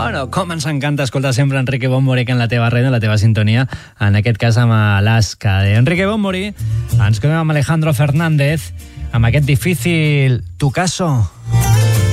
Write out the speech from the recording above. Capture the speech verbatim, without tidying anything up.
Bueno, com ens encanta escoltar sempre Enrique Bonmori en la teva ràdio, en la teva sintonia, en aquest cas amb Alaska. D'Enrique Bonmori ens quedem amb Alejandro Fernández, amb aquest difícil Tu caso.